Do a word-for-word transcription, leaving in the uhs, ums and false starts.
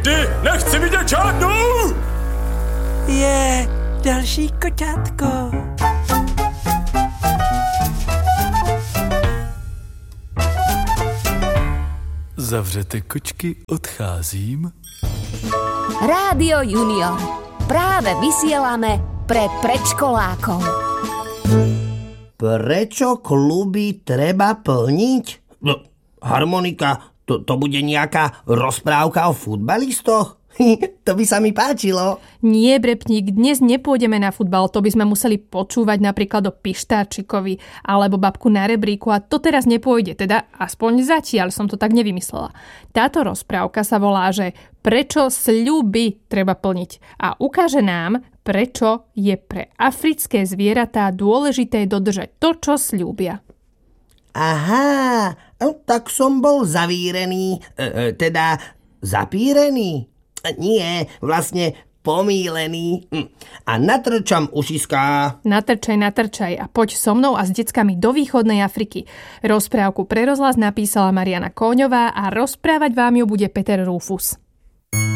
Ty, nechci vidět žádnou! Je, další koťátko. Zavřete kočky, odcházím. Rádio Junior. Práve vysielame pre predškolákov. Prečo kluby treba plniť? No, harmonika, to, to bude nejaká rozprávka o futbalistoch? To by sa mi páčilo. Nie, Brepník, dnes nepôjdeme na futbal, to by sme museli počúvať napríklad o Pištáčikovi alebo Babku na rebríku a to teraz nepôjde, teda aspoň zatiaľ som to tak nevymyslela. Táto rozprávka sa volá, že prečo sľuby treba plniť a ukáže nám, prečo je pre africké zvieratá dôležité dodržať to, čo sľúbia. Aha, tak som bol zavírený, e, teda zapírený. Nie, vlastne pomýlený. A natrčam ušiská. Natrčaj, natrčaj a poď so mnou a s deckami do východnej Afriky. Rozprávku pre rozhlas napísala Mariana Kóňová a rozprávať vám ju bude Peter Rufus.